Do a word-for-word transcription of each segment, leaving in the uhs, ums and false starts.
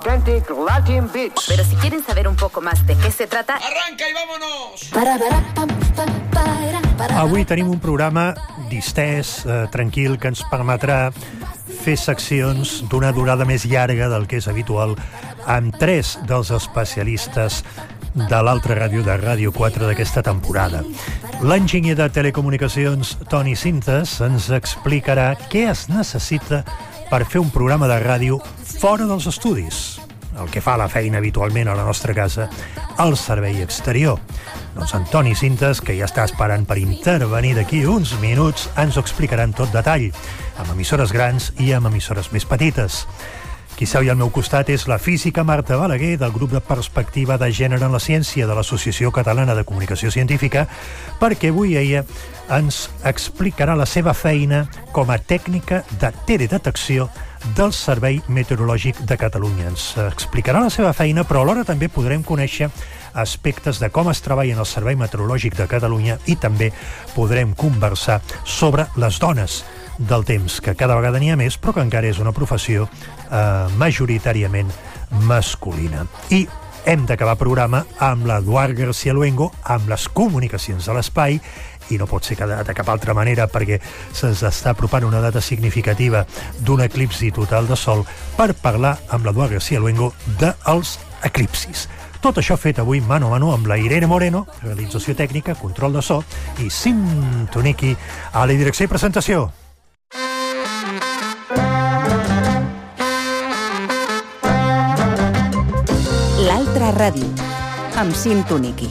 Authentic Latin Beats. Pero si quieren saber un poco más de qué se trata... ¡Arranca y vámonos! Avui tenim un programa distès, eh, tranquil, que ens permetrà fer seccions d'una durada més llarga del que és habitual amb tres dels especialistes de l'altra ràdio, de Ràdio quatre d'aquesta temporada. L'enginyer de telecomunicacions Toni Cintas ens explicarà què es necessita per fer un programa de ràdio fora dels estudis, el que fa la feina habitualment a la nostra casa, al servei exterior. Doncs en Toni Cintas, que ja està esperant per intervenir d'aquí uns minuts, ens ho explicarà en tot detall, amb emissores grans i amb emissores més petites. Qui seu al meu costat és la física Marta Balaguer, del grup de Perspectiva de Gènere en la Ciència de l'Associació Catalana de Comunicació Científica, perquè avui ella ens explicarà la seva feina com a tècnica de teledetecció del Servei Meteorològic de Catalunya. Ens explicarà la seva feina, però alhora també podrem conèixer aspectes de com es treballa en el Servei Meteorològic de Catalunya i també podrem conversar sobre les dones del temps, que cada vegada n'hi ha més, però que encara és una professió eh, majoritàriament masculina. I hem d'acabar programa amb l'Eduard García Luengo, amb les comunicacions de l'espai, i no pot ser de cap altra manera perquè se'ns està apropant una data significativa d'un eclipsi total de sol, per parlar amb l'Eduard García Luengo dels eclipsis. Tot això fet avui mano a mano amb la Irene Moreno, realització tècnica, control de so, i Sintoniqui a la direcció i presentació. L'altra ràdio, amb Sintoniqui.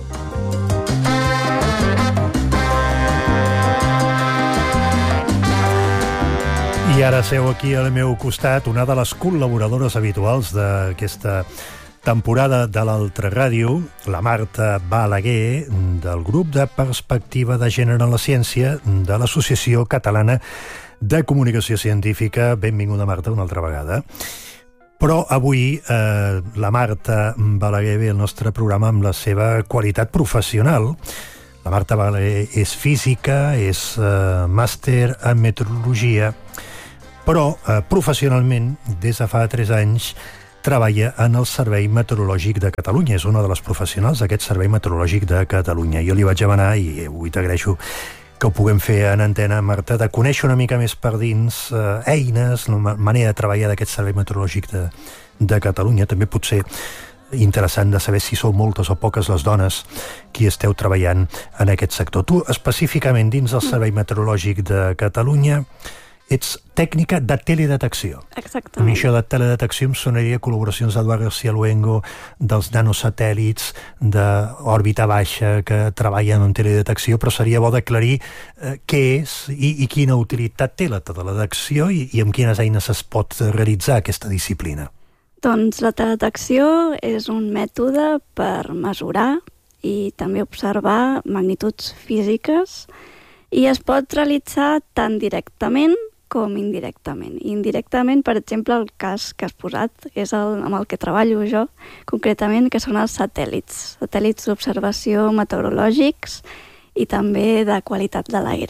I ara seu aquí al meu costat una de les col·laboradores habituals d'aquesta temporada de l'altra ràdio, la Marta Balaguer, del grup de Perspectiva de Gènere en la Ciència de l'Associació Catalana de Comunicació Científica. Benvinguda, Marta, una altra vegada. Però avui eh, la Marta Balaguer ve al nostre programa amb la seva qualitat professional. La Marta Balaguer és física, és eh, màster en meteorologia, però eh, professionalment, des de fa tres anys, treballa en el Servei Meteorològic de Catalunya. És una de les professionals d'aquest Servei Meteorològic de Catalunya. Jo li vaig demanar, i avui t'agraeixo que ho puguem fer en antena, Marta, de conèixer una mica més per dins eh, eines, la manera de treballar d'aquest Servei Meteorològic de, de Catalunya. També pot ser interessant de saber si sou moltes o poques les dones qui esteu treballant en aquest sector. Tu, específicament dins del Servei Meteorològic de Catalunya, ets tècnica de teledetecció. Exactament. A mi això de teledetecció em sonaria col·laboracions d'Eduard García Luengo, dels nanosatèl·lits d'òrbita baixa que treballen en teledetecció, però seria bo d'aclarir eh, què és i, i quina utilitat té la teledetecció i, i amb quines eines es pot realitzar aquesta disciplina. Doncs la teledetecció és un mètode per mesurar i també observar magnituds físiques i es pot realitzar tant directament com indirectament. Indirectament, per exemple, el cas que has posat és el, amb el que treballo jo, concretament, que són els satèl·lits. Satèl·lits d'observació meteorològics i també de qualitat de l'aire.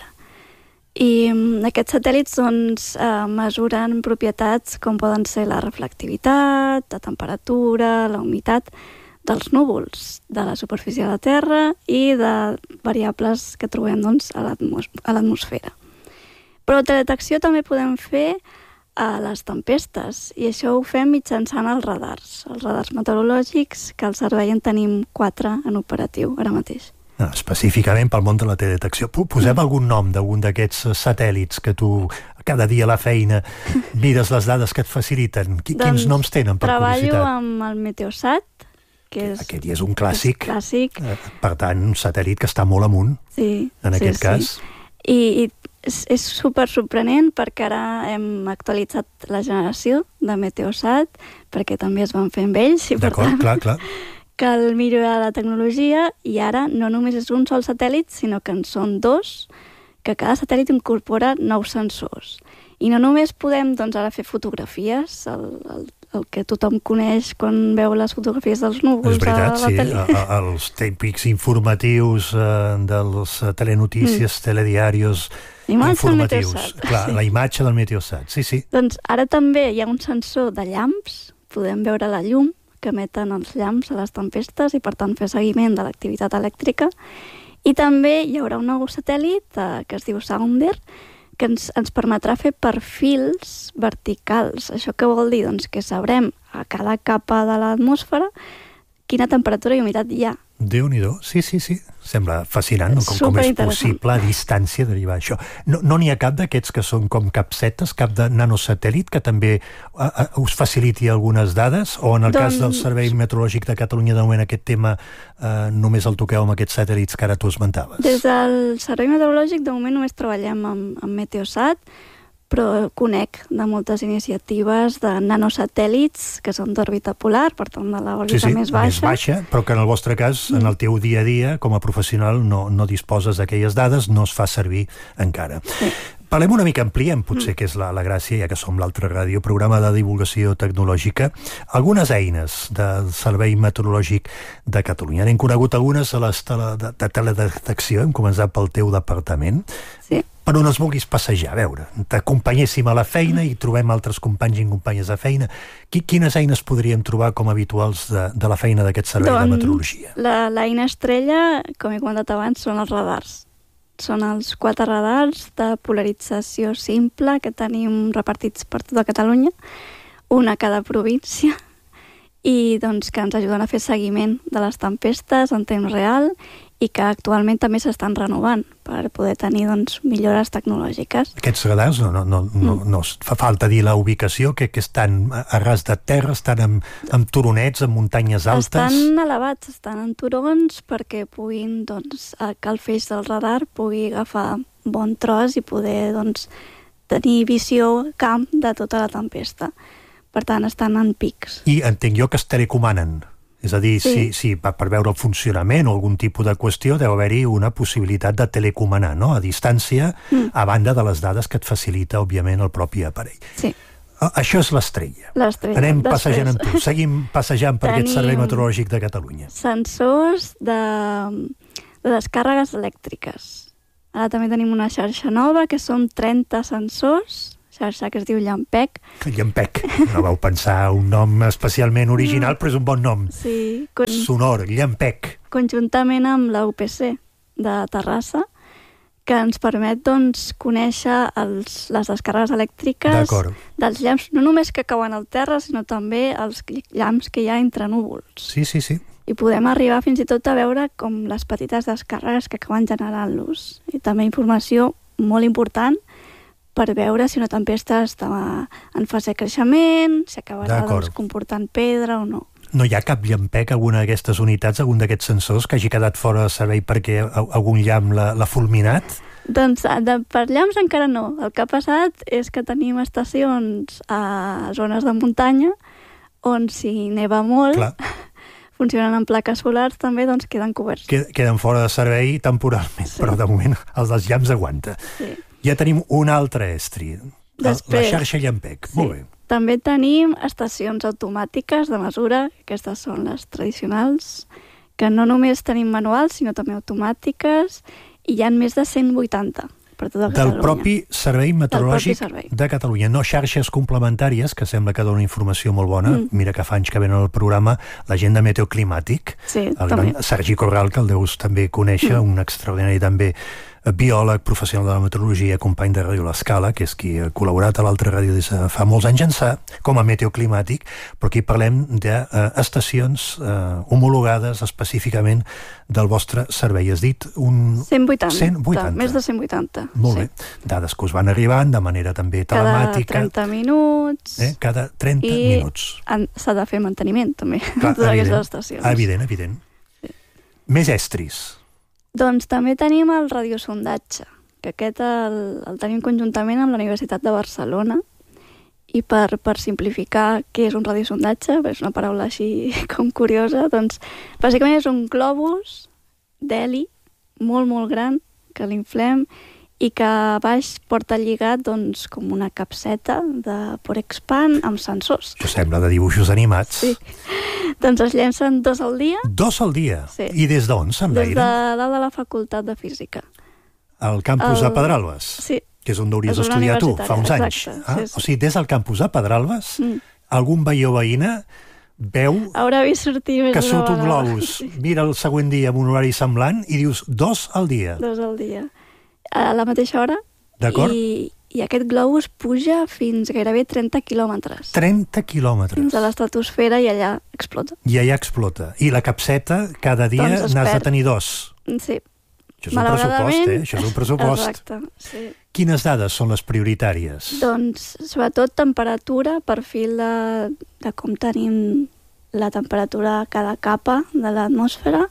I aquests satèl·lits doncs, eh, mesuren propietats com poden ser la reflectivitat, la temperatura, la humitat dels núvols, de la superfície de la Terra i de variables que trobem doncs, a l'atmosfera. Però la teledetecció també podem fer a les tempestes, i això ho fem mitjançant els radars, els radars meteorològics, que al servei en tenim quatre en operatiu ara mateix. Ah, específicament pel món de la teledetecció. Posem mm. algun nom d'algun d'aquests satèl·lits que tu cada dia a la feina mires les dades que et faciliten. Quins doncs, noms tenen, per curiositat? Treballo amb el Meteosat, que és... Aquest ja és un clàssic. És clàssic. Per tant, un satèl·lit que està molt amunt, sí, en sí, aquest sí. cas. I, i és, és super sorprenent perquè ara hem actualitzat la generació de Meteosat, perquè també es van fer amb ells. D'acord, clar, clar. Cal millorar la tecnologia i ara no només és un sol satèl·lit, sinó que en són dos, que cada satèl·lit incorpora nous sensors. I no només podem doncs, ara fer fotografies, el, el, el que tothom coneix quan veu les fotografies dels núvols. És veritat, a la sí, tele. a, els típics informatius eh, dels telenotícies, mm. telediaris informatius. Clar, sí. La imatge del Meteosat, sí, sí. Doncs ara també hi ha un sensor de llamps podem veure la llum que emeten els llamps a les tempestes i, per tant, fer seguiment de l'activitat elèctrica. I també hi haurà un nou satèl·lit eh, que es diu Sounder, que ens, ens permetrà fer perfils verticals. Això què vol dir? Doncs que sabrem a cada capa de l'atmosfera quina temperatura i humitat hi ha. Déu-n'hi-do, sí, sí, sí. Sembla fascinant, no? com, com és possible a distància derivar això. No n'hi no ha cap d'aquests que són com capsetes, cap de nanosatèl·lit que també a, a, us faciliti algunes dades? O en el doncs... cas del Servei Meteorològic de Catalunya, de moment aquest tema eh, només el toqueu amb aquests satèl·lits que ara tu esmentaves? Des del Servei Meteorològic de moment només treballem amb, amb Meteosat, però conec de moltes iniciatives de nanosatèl·lits que són d'òrbita polar, per tant de l'òrbita sí, sí, més baixa. més baixa, però que en el vostre cas, mm. en el teu dia a dia, com a professional, no, no disposes d'aquelles dades, no es fa servir encara. Sí. Parlem una mica, ampliem, potser, mm. que és la, la gràcia, ja que som l'altra ràdio, programa de divulgació tecnològica, algunes eines del Servei Meteorològic de Catalunya. N'hem conegut algunes a les tele, de, de teledetecció, hem començat pel teu departament. Sí. Per on es vulguis passejar, a veure, t'acompanyéssim a la feina i trobem altres companys i companyes de feina. Quines eines podríem trobar com habituals de, de la feina d'aquest servei doncs, de meteorologia? L'eina estrella, com he comentat abans, són els radars. Són els quatre radars de polarització simple que tenim repartits per tota Catalunya, una a cada província, i doncs, que ens ajuden a fer seguiment de les tempestes en temps real i que actualment també s'estan renovant per poder tenir doncs, millores tecnològiques. Aquests radars, no, no, no, no, no fa falta dir la ubicació, que, que estan a ras de terra, estan amb, amb turonets, amb muntanyes altes. Estan elevats, estan en turons perquè puguin, doncs, que el feix del radar pugui agafar bon tros i poder doncs, tenir visió camp de tota la tempesta. Per tant, estan en pics. I entenc jo que es telecomanen. És a dir, sí. si, si per veure el funcionament o algun tipus de qüestió deu haver-hi una possibilitat de telecomanar, no? A distància, mm. a banda de les dades que et facilita, òbviament, el propi aparell. Sí. Això és l'estrella. L'estrella. Anem Després. passejant amb tu. Seguim passejant per Tenim aquest Servei Meteorològic de Catalunya. Sensors de, de descàrregues elèctriques. Ara també tenim una xarxa nova, que són trenta sensors, xarxa que es diu Llampec. Llampec. No vau pensar un nom especialment original, però és un bon nom. Sí. Con... Sonor, Llampec. Conjuntament amb la U P C de Terrassa, que ens permet doncs, conèixer els, les descàrregues elèctriques dels llamps, no només que cauen al terra, sinó també els llamps que hi ha entre núvols. Sí, sí, sí. I podem arribar fins i tot a veure com les petites descàrregues que acaben generant-los. I també informació molt important per veure si una tempesta està en fase de creixement, si acabarà doncs, comportant pedra o no. No hi ha cap llampec, alguna d'aquestes unitats, algun d'aquests sensors que hagi quedat fora de servei perquè algun llamp l'ha fulminat? Doncs de, per llamps encara no. El que ha passat és que tenim estacions a zones de muntanya on si neva molt, Clar. funcionen amb plaques solars també, doncs queden coberts. Queden fora de servei temporalment, sí. però de moment els dels llamps aguanta. Sí. Ja tenim un altre estri, Després, la xarxa Llampec. Sí. Molt bé. També tenim estacions automàtiques de mesura, aquestes són les tradicionals, que no només tenim manuals, sinó també automàtiques, i hi ha més de cent vuitanta per tota Catalunya. Del propi Servei Meteorològic servei. de Catalunya, no xarxes complementàries, que sembla que dona informació molt bona. Mm. Mira que fa anys que venen al programa la gent de Meteoclimàtic, sí, el gran Sergi Corral, que el deus també conèixer, mm. un extraordinari també biòleg, professional de la meteorologia, company de Ràdio L'Escala, que és qui ha col·laborat a l'altra ràdio des de fa molts anys ençà, com a meteoclimàtic, però aquí parlem d'estacions eh, homologades específicament del vostre servei. Has dit un... cent vuitanta. cent vuitanta. Més de cent vuitanta. Molt sí. bé. Dades que us van arribant de manera també telemàtica. Cada trenta minuts. Eh? Cada trenta I minuts. I s'ha de fer manteniment, també, Clar, de totes aquestes estacions. Evident, evident. Sí. Més estris. Doncs també tenim el radiosondatge, que aquest el, el tenim conjuntament amb la Universitat de Barcelona, i per, per simplificar què és un radiosondatge, és una paraula així com curiosa, doncs bàsicament és un globus d'heli molt, molt gran, que l'inflem i que a baix porta lligat doncs, com una capseta de Porexpan amb sensors. Això sembla de dibuixos animats. Sí. Doncs es llencen dos al dia. Dos al dia? Sí. I des d'on s'enlairen? Des de dalt de la Facultat de Física. Al campus El... de Pedralbes? Sí. Que és on hauries d'estudiar tu, fa uns anys. Exacte, ah? sí, sí. O sigui, des del campus de Pedralbes mm. algun veí o veïna veu Haurà vist sortir més que surt un vegada. globus, Sí. mira el següent dia amb un horari semblant i dius dos al dia. Dos al dia. A la mateixa hora. D'acord. I, I aquest globus puja fins gairebé trenta quilòmetres. trenta quilòmetres. Fins a l'estratosfera i allà explota. I allà explota. I la capseta, cada dia Doncs es n'has de perd. tenir dos. Sí. Això és un pressupost, eh? Això és un pressupost. Exacte, sí. Quines dades són les prioritàries? Doncs, sobretot, temperatura, perfil de, de com tenim la temperatura a cada capa de l'atmosfera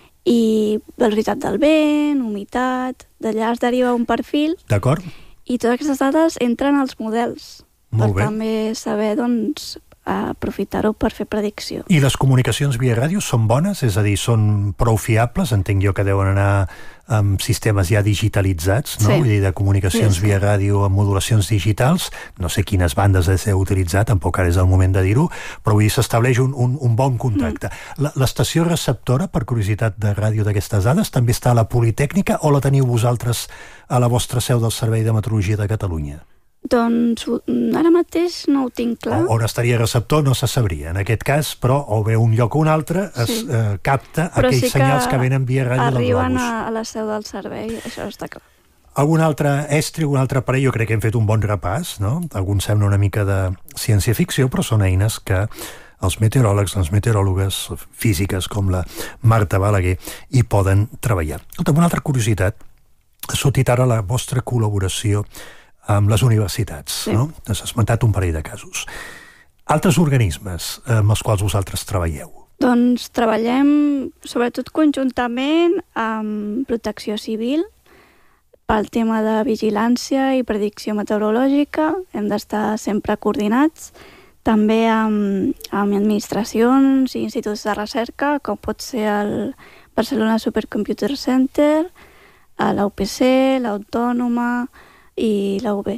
i velocitat del vent, humitat... D'allà es deriva un perfil D'acord? i totes aquestes dades entren als models Molt per bé. també saber, doncs, aprofitar-ho per fer predicció. I les comunicacions via ràdio són bones? És a dir, són prou fiables? Entenc jo que deuen anar amb sistemes ja digitalitzats, no? Sí. Vull dir, de comunicacions Sí, sí. via ràdio amb modulacions digitals. No sé quines bandes es deu utilitzar, tampoc ara és el moment de dir-ho, però vull dir, s'estableix un, un, un bon contacte. Mm. L'estació receptora, per curiositat de ràdio d'aquestes dades, també està a la Politècnica o la teniu vosaltres a la vostra seu del Servei de Meteorologia de Catalunya? Doncs ara mateix no ho tinc clar. O, on estaria receptor no se sabria. En aquest cas, però, o bé un lloc o un altre, es Sí. eh, capta Però aquells sí que senyals que venen via ràdio del arriben globus. a, a la seu del servei, això està clar. Algun altre estri, un altre aparell, jo crec que hem fet un bon repàs, no? Alguns sembla una mica de ciència-ficció, però són eines que els meteoròlegs, les meteoròlogues físiques com la Marta Balaguer hi poden treballar. Escolta, una altra curiositat, ha sortit ara la vostra col·laboració amb les universitats, Sí. no? Has esmentat un parell de casos. Altres organismes amb els quals vosaltres treballeu? Doncs treballem sobretot conjuntament amb Protecció Civil pel tema de vigilància i predicció meteorològica. Hem d'estar sempre coordinats. També amb, amb administracions i instituts de recerca, com pot ser el Barcelona Supercomputer Center, la U P C, l'Autònoma i la U B.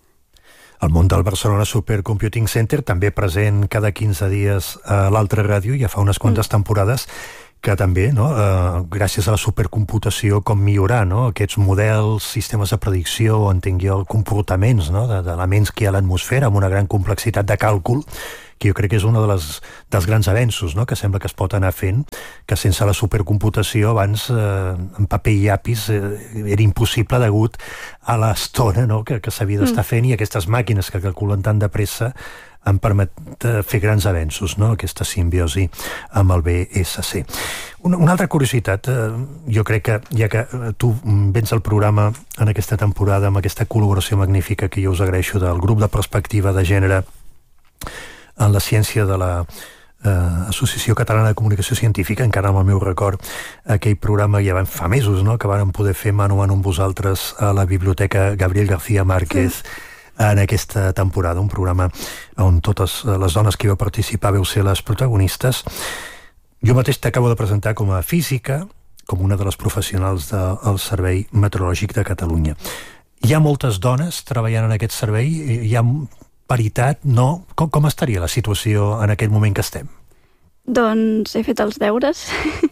El món del Barcelona Supercomputing Center, també present cada quinze dies a l'altra ràdio, ja fa unes quantes mm. temporades, que també, no, eh, gràcies a la supercomputació, com millorar, no, aquests models, sistemes de predicció, entenc jo, comportaments, no, d'elements que hi ha a l'atmosfera, amb una gran complexitat de càlcul, que jo crec que és un de les, dels grans avenços, no?, que sembla que es pot anar fent, que sense la supercomputació abans eh, en paper i llapis eh, era impossible degut a l'estona, no?, que, que s'havia d'estar fent, i aquestes màquines que calculen tan de pressa em permet fer grans avenços, no?, aquesta simbiosi amb el B S C. Una, una altra curiositat, eh, jo crec que, ja que tu vens al programa en aquesta temporada amb aquesta col·laboració magnífica que jo us agraeixo del grup de perspectiva de gènere en la ciència de la eh, Associació Catalana de Comunicació Científica, encara amb el meu record, aquell programa ja fa mesos, no?, que vàrem poder fer mano a mano amb vosaltres a la Biblioteca Gabriel García Márquez, sí. en aquesta temporada, un programa on totes les dones que hi va participar veu ser les protagonistes. Jo mateix t'acabo de presentar com a física, com una de les professionals del Servei Meteorològic de Catalunya. Hi ha moltes dones treballant en aquest servei? Hi ha paritat? No? Com, com estaria la situació en aquest moment que estem? Doncs he fet els deures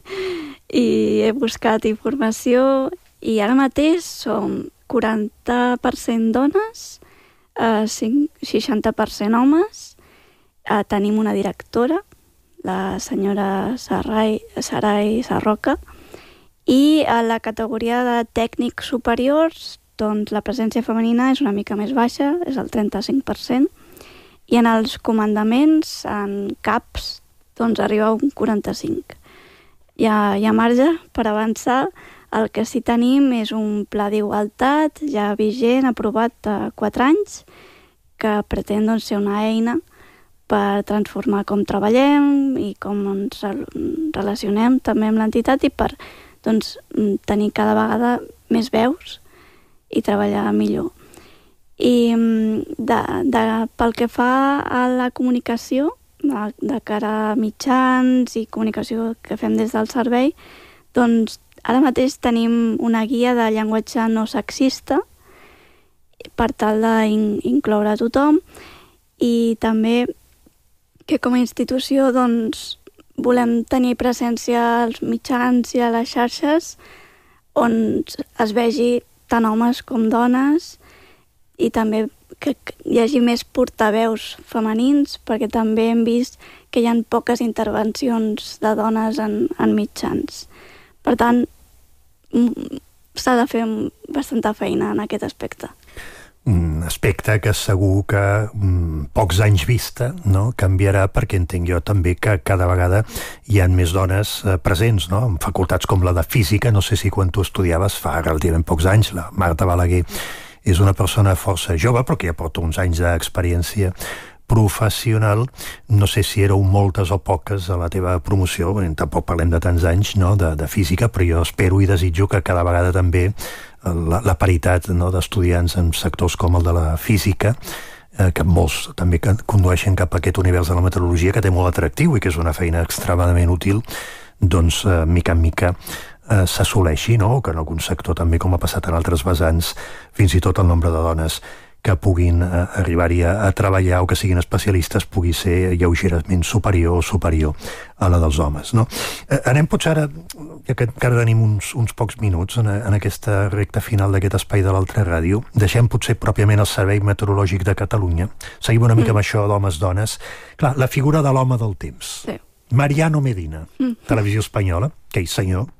i he buscat informació i ara mateix som quaranta per cent dones, eh, seixanta per cent homes, eh, tenim una directora, la senyora Sarai, Sarai Sarroca, i a la categoria de tècnics superiors doncs la presència femenina és una mica més baixa, és el trenta-cinc per cent, i en els comandaments, en caps, doncs arriba a un quaranta-cinc. Hi ha, hi ha marge per avançar. El que sí tenim és un pla d'igualtat ja vigent, aprovat de quatre anys, que pretén doncs, ser una eina per transformar com treballem i com ens relacionem també amb l'entitat i per doncs, tenir cada vegada més veus i treballar millor. I de, de, pel que fa a la comunicació, de, de cara a mitjans i comunicació que fem des del servei, doncs ara mateix tenim una guia de llenguatge no sexista per tal d'incloure a tothom i també que com a institució doncs, volem tenir presència als mitjans i a les xarxes on es vegi tant homes com dones i també que hi hagi més portaveus femenins, perquè també hem vist que hi ha poques intervencions de dones en, en mitjans. Per tant, s'ha de fer bastanta feina en aquest aspecte. Un aspecte que segur que mm, pocs anys vista, no?, canviarà, perquè entenc jo també que cada vegada hi ha més dones eh, presents, no?, en facultats com la de física. No sé si quan tu estudiaves fa relativament pocs anys, la Marta Balaguer és una persona força jove, però que ja porta uns anys d'experiència professional. No sé si éreu moltes o poques a la teva promoció, tampoc parlem de tants anys, no?, de, de física, però jo espero i desitjo que cada vegada també la, la paritat, no?, d'estudiants en sectors com el de la física, eh, que molts també condueixen cap a aquest univers de la meteorologia, que té molt atractiu i que és una feina extremadament útil, doncs eh, mica en mica eh, s'assoleixi, no?, que en algun sector també, com ha passat en altres vessants, fins i tot el nombre de dones que puguin eh, arribar-hi a, a treballar o que siguin especialistes pugui ser lleugerament superior o superior a la dels homes, no? Eh, anem potser ara, ja que encara tenim uns, uns pocs minuts en, en aquesta recta final d'aquest espai de l'Altra Ràdio, deixem potser pròpiament el Servei Meteorològic de Catalunya, seguim una mica mm. amb això d'homes-dones. Clar, la figura de l'home del temps. Sí. Mariano Medina, mm. Televisió Espanyola, aquell senyor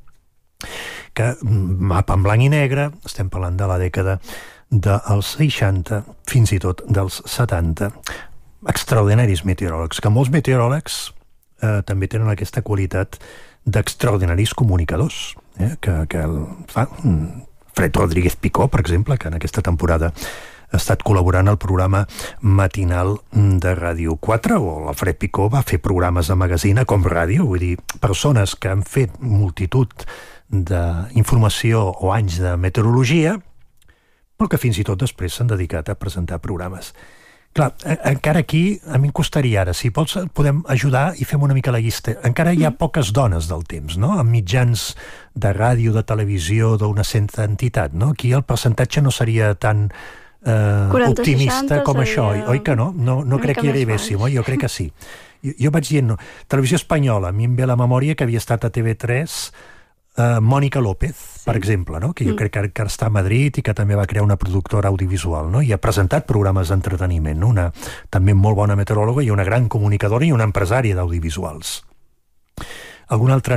que mapa en blanc i negre, estem parlant de la dècada dels seixanta, fins i tot dels setanta, extraordinaris meteoròlegs, que molts meteoròlegs eh, també tenen aquesta qualitat d'extraordinaris comunicadors, eh, que, que el fa Fred Rodríguez Picó, per exemple, que en aquesta temporada ha estat col·laborant al programa matinal de Ràdio quatre, o l'Alfred Picó va fer programes de magazine com ràdio, vull dir, persones que han fet multitud d'informació o anys de meteorologia, però que fins i tot després s'han dedicat a presentar programes. Clar, encara aquí, a mi em costaria ara, si pots, podem ajudar i fem una mica la llista. Encara hi ha poques dones del temps, no?, en mitjans de ràdio, de televisió, d'una certa entitat, no? Aquí el percentatge no seria tan eh, optimista com això, oi que no? No, no crec que hi arribéssim, oi? Jo crec que sí. Jo, jo vaig dient, no. Televisió Espanyola, a mi em ve la memòria que havia estat a T V tres Uh, Mònica López, sí. per exemple, no?, que jo mm. crec que, que està a Madrid i que també va crear una productora audiovisual, no?, i ha presentat programes d'entreteniment, no?, una també molt bona meteoròloga i una gran comunicadora i una empresària d'audiovisuals. Algun altre